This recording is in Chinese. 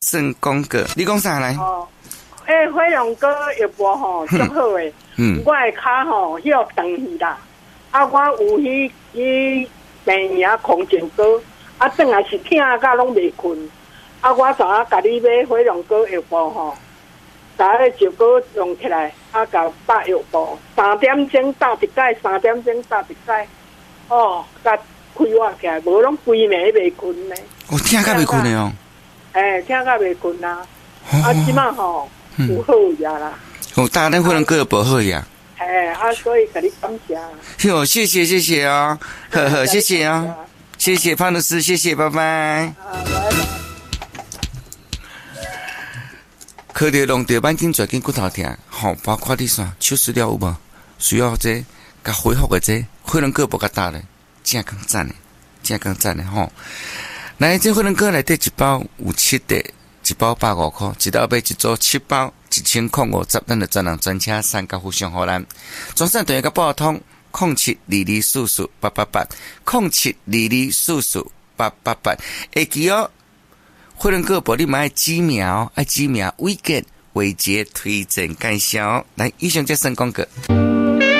算广告，你讲啥来？ 哦，火龙果药包吼，足好诶。我诶骹吼，迄个长去啦。啊，我有去病院空照果，啊，转来是疼甲拢袂困。啊，我昨下甲你买火龙果药包吼，把迄照果用起来，啊，甲搭药包，3点钟搭一摆，3点钟搭一摆。哦，甲开活起来，无拢规暝袂困呢。 我听甲袂困的哦。 听甲袂困啊！啊，即马吼有好药啦。 哦，大家火龙果药包好呀。 所以给你感谢。 哟，谢谢哦，呵，谢谢哦，谢谢潘律师，谢谢，拜拜。 拜拜。 靠着弄着板筋椎筋骨头疼，吼，包括你啥手术了有无？需要这甲恢复的这火龙果不甲打咧，正讲赞的吼。来，这火龙果内底一包有7块，一包150块，一道买一组7包。1050，咱就专人专车3甲互相互咱，专线电话甲报通0722448888，0722448888。会记哦，火龙果你嘛爱指名，伟杰推荐介绍。来，以上这算广告。